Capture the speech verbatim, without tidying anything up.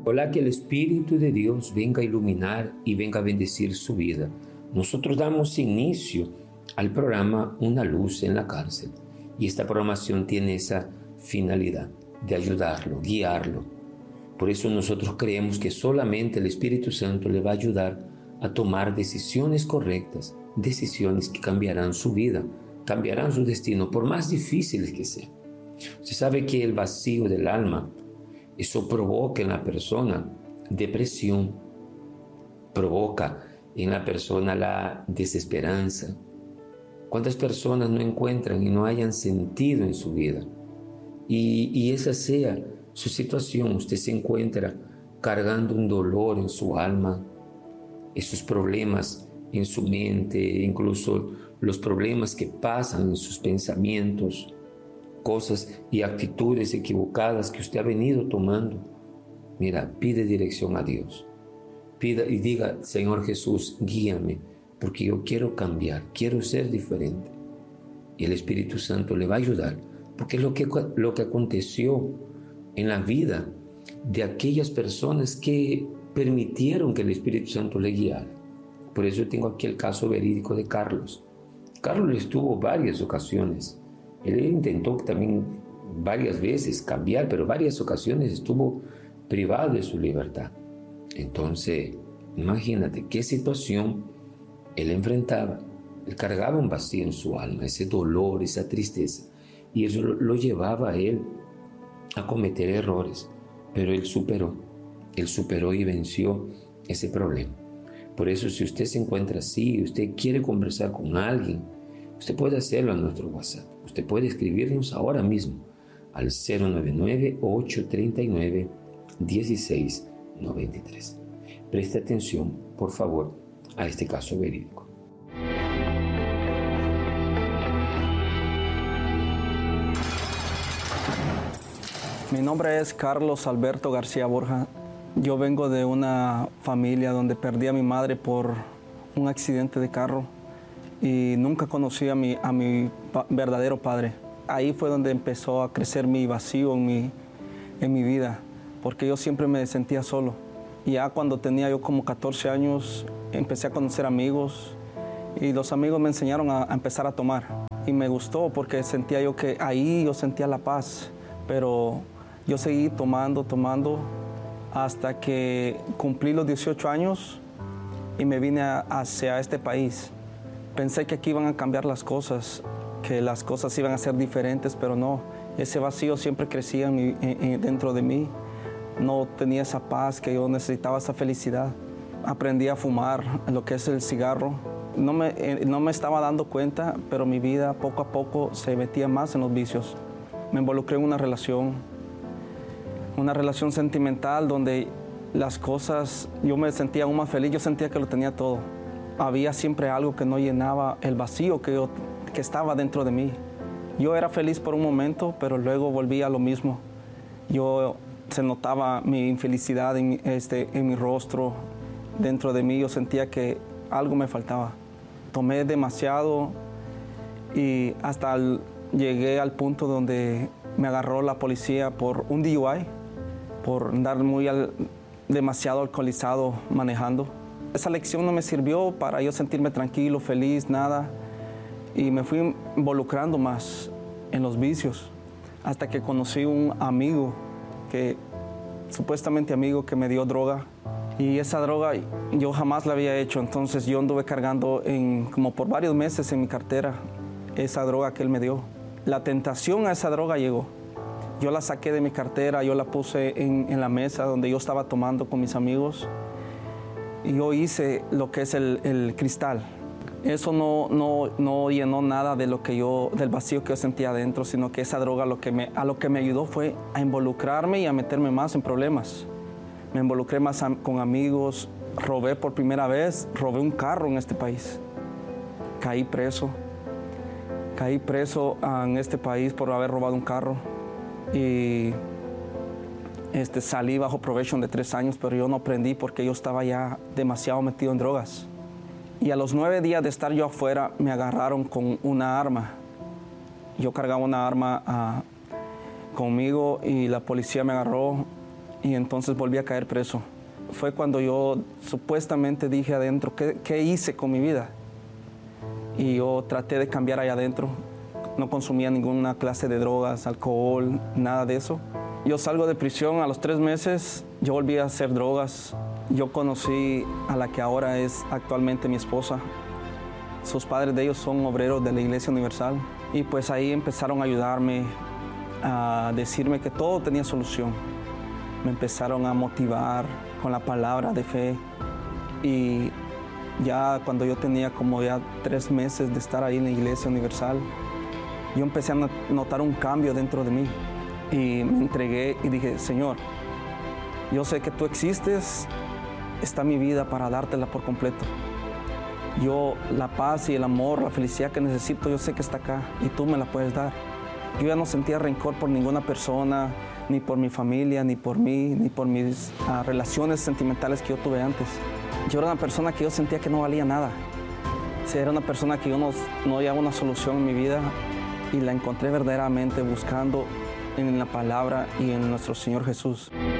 Ojalá que el Espíritu de Dios venga a iluminar y venga a bendecir su vida. Nosotros damos inicio al programa Una Luz en la Cárcel y esta programación tiene esa finalidad de ayudarlo, guiarlo. Por eso nosotros creemos que solamente el Espíritu Santo le va a ayudar a tomar decisiones correctas, decisiones que cambiarán su vida, cambiarán su destino, por más difíciles que sean. Usted sabe que el vacío del alma, eso provoca en la persona depresión, provoca en la persona la desesperanza. ¿Cuántas personas no encuentran y no hayan sentido en su vida? Y, y esa sea su situación, usted se encuentra cargando un dolor en su alma, esos problemas en su mente, incluso los problemas que pasan en sus pensamientos, cosas y actitudes equivocadas que usted ha venido tomando. Mira, pide dirección a Dios. Pida y diga: Señor Jesús, guíame, porque yo quiero cambiar, quiero ser diferente. Y el Espíritu Santo le va a ayudar, porque es lo que, lo que aconteció en la vida de aquellas personas que permitieron que el Espíritu Santo le guiara. Por eso yo tengo aquí el caso verídico de Carlos. Carlos estuvo varias ocasiones. Él intentó también varias veces cambiar, pero varias ocasiones estuvo privado de su libertad. Entonces, imagínate qué situación él enfrentaba. Él cargaba un vacío en su alma, ese dolor, esa tristeza, y eso lo, lo llevaba a él a cometer errores, pero él superó, él superó y venció ese problema. Por eso, si usted se encuentra así, usted quiere conversar con alguien, usted puede hacerlo a nuestro WhatsApp. Usted puede escribirnos ahora mismo al cero nueve nueve, ocho tres nueve, uno seis nueve tres. Preste atención, por favor, a este caso verídico. Mi nombre es Carlos Alberto García Borja. Yo vengo de una familia donde perdí a mi madre por un accidente de carro y nunca conocí a mi, a mi pa- verdadero padre. Ahí fue donde empezó a crecer mi vacío en mi, en mi vida, porque yo siempre me sentía solo. Y ya cuando tenía yo como catorce años, empecé a conocer amigos y los amigos me enseñaron a, a empezar a tomar. Y me gustó porque sentía yo que ahí yo sentía la paz, pero yo seguí tomando, tomando, hasta que cumplí los dieciocho años y me vine a, hacia este país. Pensé que aquí iban a cambiar las cosas, que las cosas iban a ser diferentes, pero no. Ese vacío siempre crecía en mi, en, en, dentro de mí. No tenía esa paz que yo necesitaba, esa felicidad. Aprendí a fumar lo que es el cigarro. No me, eh, no me estaba dando cuenta, pero mi vida poco a poco se metía más en los vicios. Me involucré en una relación, una relación sentimental donde las cosas, yo me sentía aún más feliz, yo sentía que lo tenía todo. Había siempre algo que no llenaba el vacío que, yo, que estaba dentro de mí. Yo era feliz por un momento, pero luego volvía a lo mismo. Yo se notaba mi infelicidad en mi, este, en mi rostro, dentro de mí. Yo sentía que algo me faltaba. Tomé demasiado y hasta el, llegué al punto donde me agarró la policía por un D U I, por andar muy al, demasiado alcoholizado manejando. Esa lección no me sirvió para yo sentirme tranquilo, feliz, nada. Y me fui involucrando más en los vicios hasta que conocí un amigo, que supuestamente amigo, que me dio droga. Y esa droga yo jamás la había hecho, entonces yo anduve cargando en, como por varios meses en mi cartera esa droga que él me dio. La tentación a esa droga llegó. Yo la saqué de mi cartera, yo la puse en, en la mesa donde yo estaba tomando con mis amigos. Y yo hice lo que es el, el cristal. Eso no, no, no llenó nada de lo que yo, del vacío que yo sentía adentro, sino que esa droga lo que me, a lo que me ayudó fue a involucrarme y a meterme más en problemas. Me involucré más a, con amigos, robé por primera vez, robé un carro en este país. Caí preso. Caí preso en este país por haber robado un carro. Y este, salí bajo probation de tres años, pero yo no aprendí porque yo estaba ya demasiado metido en drogas. Y a los nueve días de estar yo afuera, me agarraron con una arma. Yo cargaba una arma uh, conmigo y la policía me agarró y entonces volví a caer preso. Fue cuando yo supuestamente dije adentro, ¿qué, qué hice con mi vida? Y yo traté de cambiar allá adentro. No consumía ninguna clase de drogas, alcohol, nada de eso. Yo salgo de prisión a los tres meses, yo volví a hacer drogas. Yo conocí a la que ahora es actualmente mi esposa. Sus padres de ellos son obreros de la Iglesia Universal. Y pues ahí empezaron a ayudarme, a decirme que todo tenía solución. Me empezaron a motivar con la palabra de fe. Y ya cuando yo tenía como ya tres meses de estar ahí en la Iglesia Universal, yo empecé a notar un cambio dentro de mí. Y me entregué y dije, Señor, yo sé que tú existes, está mi vida para dártela por completo. Yo, la paz y el amor, la felicidad que necesito, yo sé que está acá y tú me la puedes dar. Yo ya no sentía rencor por ninguna persona, ni por mi familia, ni por mí, ni por mis uh, relaciones sentimentales que yo tuve antes. Yo era una persona que yo sentía que no valía nada. O sea, era una persona que yo no, no hallaba una solución en mi vida y la encontré verdaderamente buscando en la palabra y en nuestro Señor Jesús.